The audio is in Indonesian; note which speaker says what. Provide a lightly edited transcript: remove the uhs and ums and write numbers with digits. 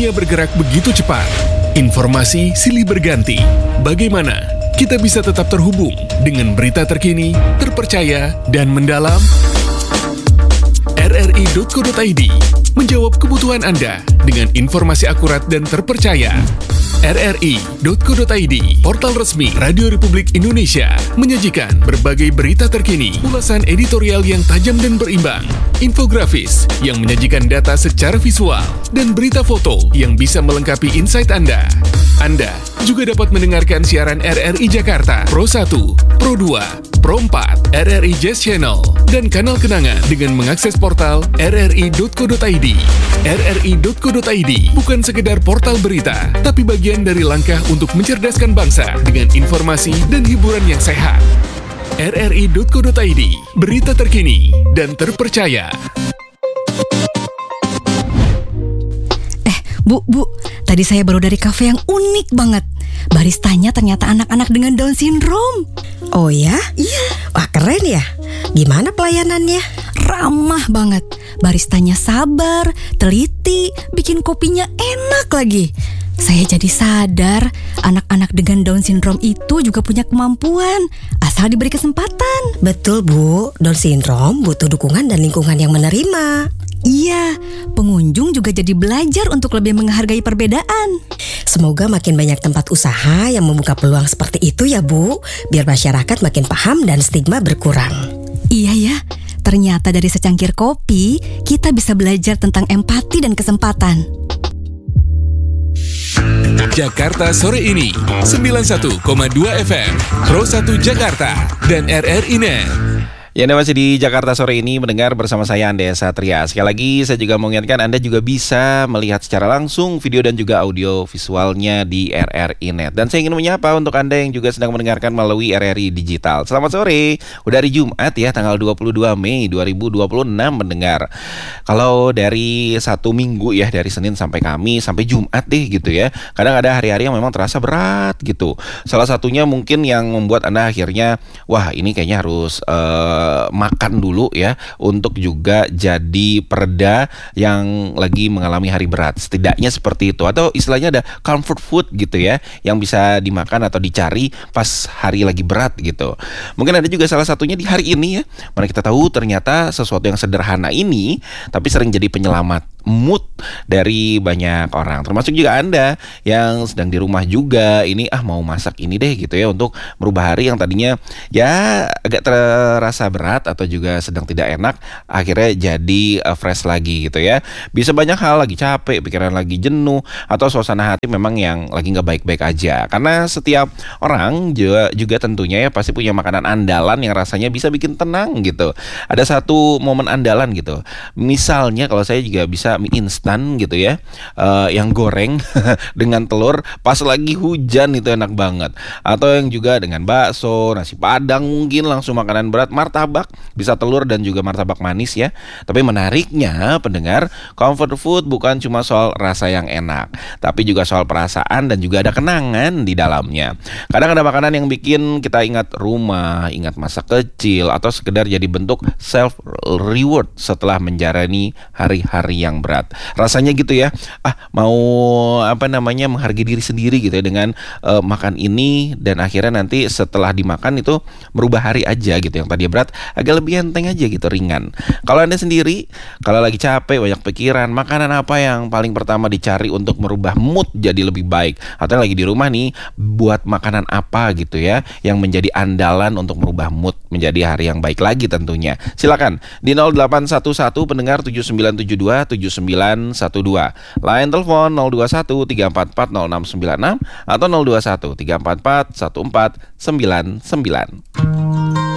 Speaker 1: Dunia bergerak begitu cepat. Informasi silih berganti. Bagaimana kita bisa tetap terhubung dengan berita terkini, terpercaya, dan mendalam? RRI.co.id menjawab kebutuhan Anda dengan informasi akurat dan terpercaya. RRI.co.id, portal resmi Radio Republik Indonesia, menyajikan berbagai berita terkini, ulasan editorial yang tajam dan berimbang, infografis yang menyajikan data secara visual, dan berita foto yang bisa melengkapi insight Anda. Anda juga dapat mendengarkan siaran RRI Jakarta, Pro 1, Pro 2, Pro 4, RRI Jazz Channel, dan kanal kenangan dengan mengakses portal rri.co.id. RRI.co.id bukan sekedar portal berita, tapi bagian dari langkah untuk mencerdaskan bangsa dengan informasi dan hiburan yang sehat. RRI.co.id, berita terkini dan terpercaya.
Speaker 2: Bu, tadi saya baru dari kafe yang unik banget. Baristanya ternyata anak-anak dengan Down syndrome.
Speaker 3: Oh ya? Iya. Wah, keren ya. Gimana pelayanannya?
Speaker 2: Ramah banget. Baristanya sabar, teliti, bikin kopinya enak lagi. Saya jadi sadar, anak-anak dengan Down syndrome itu juga punya kemampuan, asal diberi kesempatan.
Speaker 3: Betul, Bu. Down syndrome butuh dukungan dan lingkungan yang menerima.
Speaker 2: Iya, pengunjung juga jadi belajar untuk lebih menghargai perbedaan.
Speaker 3: Semoga makin banyak tempat usaha yang membuka peluang seperti itu ya, Bu. Biar masyarakat makin paham dan stigma berkurang.
Speaker 2: Iya ya, ternyata dari secangkir kopi, kita bisa belajar tentang empati dan kesempatan.
Speaker 1: Jakarta sore ini 91,2 FM, Pro 1 Jakarta, dan RRI Net.
Speaker 4: Ya, Anda masih di Jakarta sore ini mendengar bersama saya Ande Satria. Sekali lagi saya juga mengingatkan Anda juga bisa melihat secara langsung video dan juga audio visualnya di RRI Net. Dan saya ingin menyapa untuk Anda yang juga sedang mendengarkan melalui RRI Digital. Selamat sore, udah hari Jumat ya, tanggal 22 Mei 2026 mendengar. Kalau dari satu minggu ya, dari Senin sampai Kamis sampai Jumat deh gitu ya, kadang ada hari-hari yang memang terasa berat gitu. Salah satunya mungkin yang membuat Anda akhirnya, wah ini kayaknya harus makan dulu ya, untuk juga jadi pereda yang lagi mengalami hari berat. Setidaknya seperti itu. Atau istilahnya ada comfort food gitu ya, yang bisa dimakan atau dicari pas hari lagi berat gitu. Mungkin ada juga salah satunya di hari ini ya, mana kita tahu ternyata sesuatu yang sederhana ini tapi sering jadi penyelamat mood dari banyak orang, termasuk juga Anda yang sedang di rumah juga. Ini mau masak ini deh gitu ya, untuk merubah hari yang tadinya ya agak terasa berat atau juga sedang tidak enak, akhirnya jadi fresh lagi gitu ya. Bisa banyak hal, lagi capek, pikiran lagi jenuh, atau suasana hati memang yang lagi nggak baik-baik aja. Karena setiap orang juga tentunya ya pasti punya makanan andalan yang rasanya bisa bikin tenang gitu. Ada satu momen andalan gitu. Misalnya kalau saya juga bisa mie instan gitu ya, yang goreng dengan telur pas lagi hujan, itu enak banget. Atau yang juga dengan bakso, nasi padang, mungkin langsung makanan berat, martabak, bisa telur dan juga martabak manis ya. Tapi menariknya pendengar, comfort food bukan cuma soal rasa yang enak, tapi juga soal perasaan dan juga ada kenangan di dalamnya. Kadang ada makanan yang bikin kita ingat rumah, ingat masa kecil, atau sekedar jadi bentuk self reward setelah menjalani hari-hari yang berat. Rasanya gitu ya, mau menghargai diri sendiri gitu ya dengan makan ini, dan akhirnya nanti setelah dimakan itu merubah hari aja gitu, yang tadi berat agak lebih enteng aja gitu, ringan. Kalau Anda sendiri, kalau lagi capek, banyak pikiran, makanan apa yang paling pertama dicari untuk merubah mood jadi lebih baik? Atau lagi di rumah nih, buat makanan apa gitu ya yang menjadi andalan untuk merubah mood menjadi hari yang baik lagi tentunya. Silakan di 0811 pendengar 7972 7912. Line telepon 021 344 0696 atau 021 344 1499.